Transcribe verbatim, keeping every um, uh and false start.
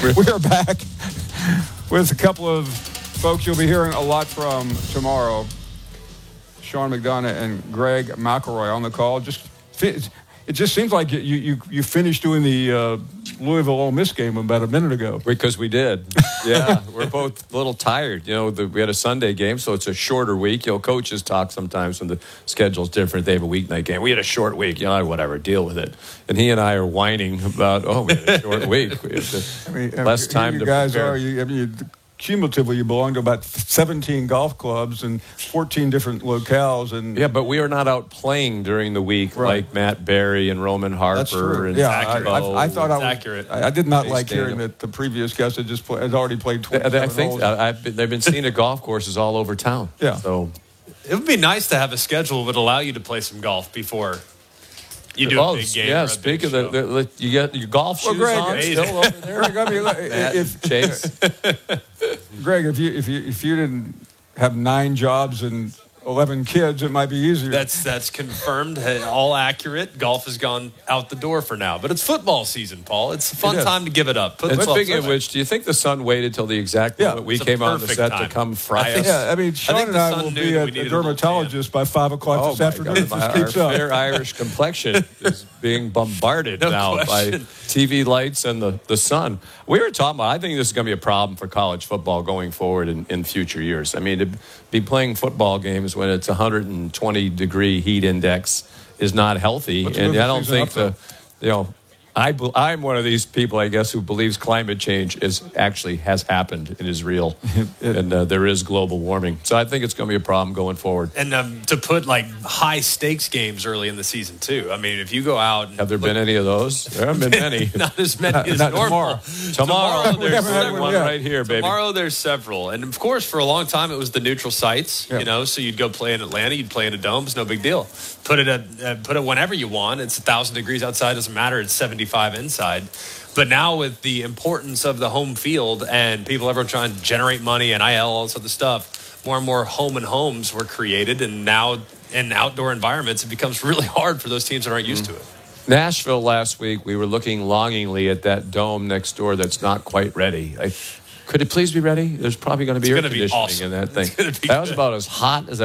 We are back with a couple of folks you'll be hearing a lot from tomorrow. Sean McDonough and Greg McElroy on the call. Just it just seems like you you you finished doing the uh, Louisville Ole Miss game about a minute ago. Because we did. Yeah, we're both a little tired. You know, the, we had a Sunday game, so it's a shorter week. You know, coaches talk sometimes when the schedule's different. They have a weeknight game. We had a short week. You know, whatever, deal with it. And he and I are whining about, oh, we had a short week. We had to, I mean, less here time you to guys prepare. are. You, I mean, you, cumulatively, you belong to about seventeen golf clubs and fourteen different locales. And Yeah, but we are not out playing during the week Right. like Matt Berry and Roman Harper. that's true. And Yeah, I, Bo. I, I thought I was accurate. I, I did not Chase like hearing Daniel. that the previous guest had just play, had already played I, twenty-seven I think holes. I, I've been, they've been seen at golf courses all over town. Yeah. So It would be nice to have a schedule that would allow you to play some golf before you do oh, a big game. yeah. or a Speak big of the, show. the, you get your golf Well, shoes Greg, on hey, still over there. Greg, I mean, look, Matt, if, Chase. Greg, if you if you if you didn't have nine jobs and eleven kids, it might be easier. That's that's confirmed, hey, all accurate. Golf has gone out the door for now, but it's football season, Paul. It's a fun It is. time to give it up. Put And football speaking of aside. which, do you think the sun waited till the exact Yeah, moment we it's a came on the perfect set time. to come I fry think- us? yeah, I mean, Sean think and the I sun will knew be that at we a needed a little dermatologist by five o'clock Oh this my afternoon God, if my, this our keeps up. fair Irish complexion is being bombarded No now question. by T V lights and the, the sun. We were talking about, I think this is going to be a problem for college football going forward in, in future years. I mean, to be playing football games when it's one hundred twenty degree heat index is not healthy. Let's And move the I don't season think up, the, you know, I, be- I'm one of these people, I guess, who believes climate change is actually has happened and is real. and uh, there is global warming. So I think it's going to be a problem going forward. And um, to put like high stakes games early in the season too. I mean, if you go out, and Have there been any of those? There haven't been many. not as many as not normal. tomorrow. Tomorrow, We there's haven't had one one yet. right here, baby. Tomorrow there's several, and of course for a long time it was the neutral sites. Yeah. You know, so you'd go play in Atlanta, you'd play in a dome, it's no big deal. Put it at uh, put it whenever you want. It's a thousand degrees outside, doesn't matter. It's seventy-five inside. But now with the importance of the home field and people ever trying to generate money and I L, all this other stuff, more and more home and homes were created, and now in outdoor environments it becomes really hard for those teams that aren't used to it. Nashville last week, we were looking longingly at that dome next door that's not quite ready. I, could it please be ready? There's probably going to be It's air gonna be conditioning awesome. in that thing. It's gonna be That was good. about as hot as